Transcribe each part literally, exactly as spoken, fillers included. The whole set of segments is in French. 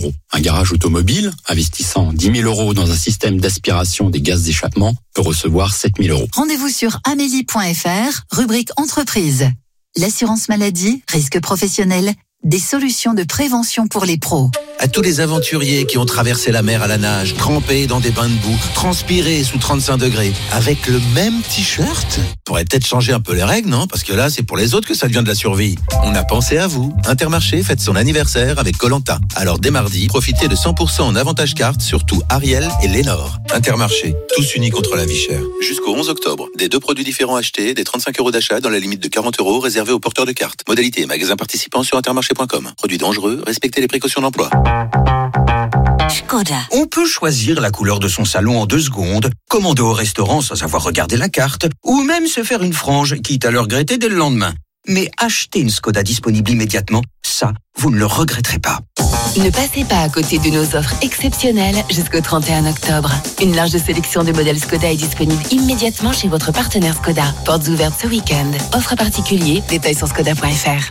euros. Un garage automobile, investissant dix mille euros dans un système d'aspiration des gaz d'échappement, peut recevoir sept mille euros. Rendez-vous sur amélie point f r, rubrique entreprise. L'assurance maladie, risque professionnel, des solutions de prévention pour les pros. À tous les aventuriers qui ont traversé la mer à la nage, trempés dans des bains de boue, transpirés sous trente-cinq degrés, avec le même t-shirt, faudrait peut-être changer un peu les règles, non? Parce que là, c'est pour les autres que ça devient de la survie. On a pensé à vous. Intermarché fête son anniversaire avec Koh-Lanta. Alors dès mardi, profitez de cent pour cent en avantage carte sur tout Ariel et Lénore. Intermarché, tous unis contre la vie chère. Jusqu'au onze octobre, des deux produits différents achetés, des trente-cinq euros d'achat dans la limite de quarante euros réservés aux porteurs de cartes. Modalité et magasins participants sur intermarché point com. Produits dangereux, respectez les précautions d'emploi. Škoda. On peut choisir la couleur de son salon en deux secondes, commander au restaurant sans avoir regardé la carte, ou même se faire une frange, quitte à le regretter dès le lendemain. Mais acheter une Škoda disponible immédiatement, ça, vous ne le regretterez pas. Ne passez pas à côté de nos offres exceptionnelles jusqu'au trente et un octobre. Une large sélection de modèles Škoda est disponible immédiatement chez votre partenaire Škoda. Portes ouvertes ce week-end. Offre particulier, détails sur škoda point f r.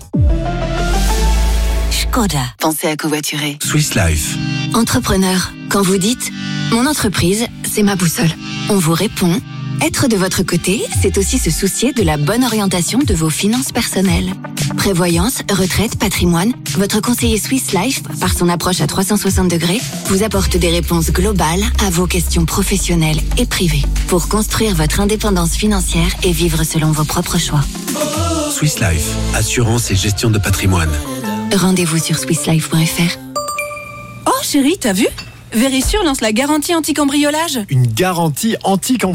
Škoda. Pensez à covoiturer. Swiss Life. Entrepreneur, quand vous dites « Mon entreprise, c'est ma boussole », on vous répond « Être de votre côté, c'est aussi se soucier de la bonne orientation de vos finances personnelles. » Prévoyance, retraite, patrimoine, votre conseiller Swiss Life, par son approche à trois cent soixante degrés, vous apporte des réponses globales à vos questions professionnelles et privées pour construire votre indépendance financière et vivre selon vos propres choix. Swiss Life, assurance et gestion de patrimoine. Rendez-vous sur swiss life point f r. Oh chérie, t'as vu ? Vérissure lance la garantie anti-cambriolage. Une garantie anti-cambriolage ?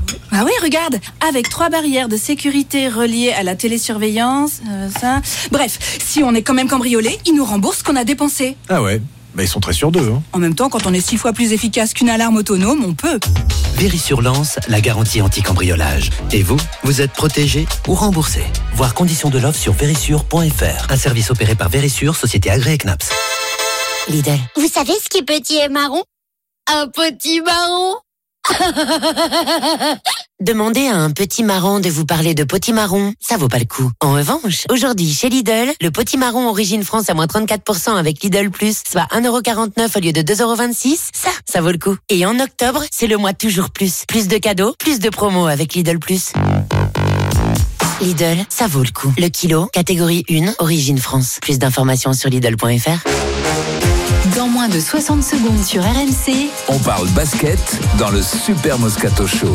Ah oui, regarde, avec trois barrières de sécurité reliées à la télésurveillance, euh, ça... Bref, si on est quand même cambriolé, ils nous remboursent ce qu'on a dépensé. Ah ouais, bah ils sont très sûrs d'eux. Hein. En même temps, quand on est six fois plus efficace qu'une alarme autonome, on peut. Vérissure lance la garantie anti-cambriolage. Et vous, vous êtes protégé ou remboursé. Voir conditions de l'offre sur vérissure point f r. Un service opéré par Vérissure, société agréée C N A P S. Lidl. Vous savez ce qui est petit et marron ? Un petit marron. Demandez à un petit marron de vous parler de potimarron, ça vaut pas le coup. En revanche, aujourd'hui chez Lidl, le potimarron origine France à moins trente-quatre pour cent avec Lidl Plus, soit un euro quarante-neuf au lieu de deux euros vingt-six, ça, ça vaut le coup. Et en octobre, c'est le mois toujours plus. Plus de cadeaux, plus de promos avec Lidl Plus. Lidl, ça vaut le coup. Le kilo, catégorie un, origine France. Plus d'informations sur Lidl point f r. Dans moins de soixante secondes sur R M C, on parle basket dans le Super Moscato Show.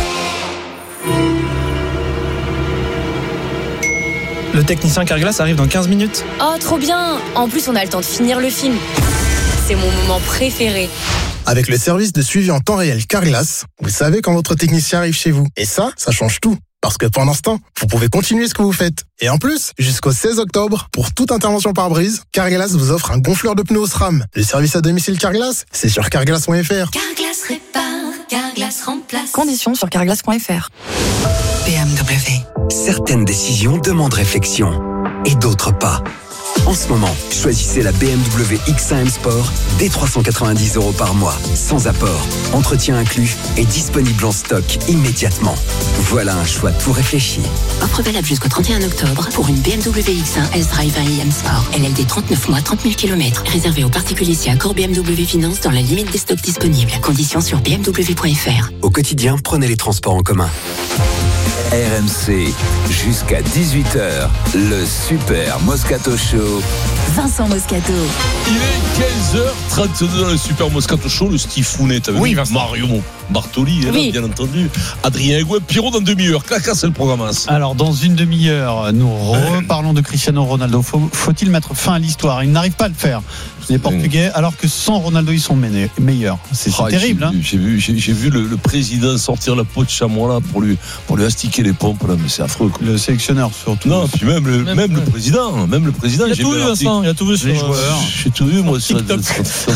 Le technicien Carglass arrive dans quinze minutes. Oh, trop bien! En plus, on a le temps de finir le film. C'est mon moment préféré. Avec le service de suivi en temps réel Carglass, vous savez quand votre technicien arrive chez vous. Et ça, ça change tout. Parce que pendant ce temps, vous pouvez continuer ce que vous faites. Et en plus, jusqu'au seize octobre, pour toute intervention par brise, Carglass vous offre un gonfleur de pneus au SRAM. Le service à domicile Carglass, c'est sur carglass point f r. Carglass répare, Carglass remplace. Conditions sur carglass point f r. B M W. Certaines décisions demandent réflexion et d'autres pas. En ce moment, choisissez la B M W X un M Sport dès trois cent quatre-vingt-dix euros par mois, sans apport, entretien inclus et disponible en stock immédiatement. Voilà un choix tout réfléchi. Offre valable jusqu'au trente et un octobre pour une B M W X un S-Drive un I M Sport. L L D trente-neuf mois, trente mille kilomètres. Réservé aux particuliers si accord B M W Finance dans la limite des stocks disponibles. Conditions sur b m w point f r. Au quotidien, prenez les transports en commun. R M C, jusqu'à dix-huit heures, le Super Moscato Show. Vincent Moscato. Il est quinze heures trente-deux dans le Super Moscato Show, le Stifounet. Oui, Mario Bartoli, oui. Là, bien entendu. Adrien Egouin, Pierrot dans demi-heure. Claca, c'est le programme. Alors, dans une demi-heure, nous reparlons de Cristiano Ronaldo. Faut, faut-il mettre fin à l'histoire ? Il n'arrive pas à le faire. Les Portugais, alors que sans Ronaldo, ils sont meilleurs. C'est, c'est ah, terrible. J'ai, hein. j'ai vu, j'ai, j'ai vu le, le président sortir la peau de chamois là pour lui, pour lui astiquer les pompes là, mais c'est affreux. Quoi. Le sélectionneur surtout. Non, puis même le, même, même le président, même le président. Il a tout vu, Vincent. Il a tout vu sur les joueurs. J'ai tout vu moi sur TikTok.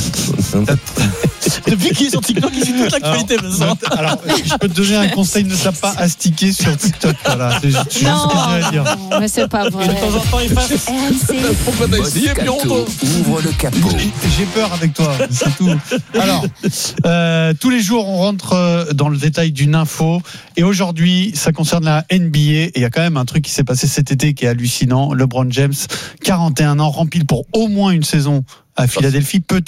Depuis qu'il est sur TikTok, il suit toute l'actualité, Vincent. Alors, je peux te donner un conseil, ne tape pas astiquer sur TikTok. Voilà, c'est juste ce que j'ai à dire. Non, mais c'est pas vrai. De temps en temps, il passe. Pourquoi t'as essayé, Pierrot ? Ouvre le capot. J'ai peur avec toi, c'est tout. Alors, euh, tous les jours, on rentre dans le détail d'une info. Et aujourd'hui, ça concerne la N B A. Et il y a quand même un truc qui s'est passé cet été qui est hallucinant. LeBron James, quarante et un ans, rempile pour au moins une saison à Philadelphie. Peut-être